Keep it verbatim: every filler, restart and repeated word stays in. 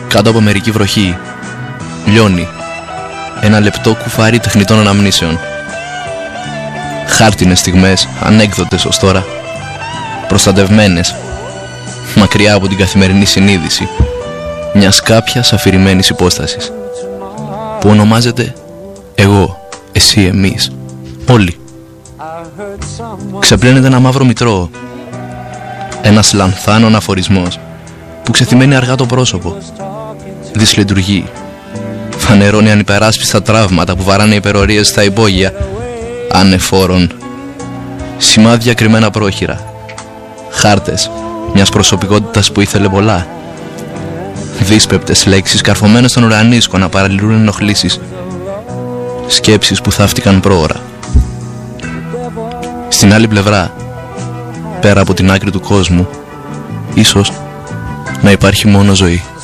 Κάτω από μερική βροχή λιώνει ένα λεπτό κουφάρι τεχνητών αναμνήσεων. Χάρτινες στιγμές, ανέκδοτες ως τώρα, προστατευμένες, μακριά από την καθημερινή συνείδηση μιας κάποιας αφηρημένης υπόστασης που ονομάζεται εγώ, εσύ, εμείς, όλοι. Ξεπλένεται ένα μαύρο μητρό, ένας λανθάνων αφορισμός που ξεθυμένει αργά το πρόσωπο, δυσλειτουργεί, φανερώνει ανυπεράσπιστα τραύματα που βαράνε υπερορίες στα υπόγεια, ανεφόρων, σημάδια κρυμμένα πρόχειρα, χάρτες μιας προσωπικότητας που ήθελε πολλά, δύσπεπτες λέξεις καρφωμένες στον ουρανίσκο να παραλυρούν ενοχλήσεις, σκέψεις που θαύτηκαν πρόωρα. Στην άλλη πλευρά, πέρα από την άκρη του κόσμου, ίσως να υπάρχει μόνο ζωή.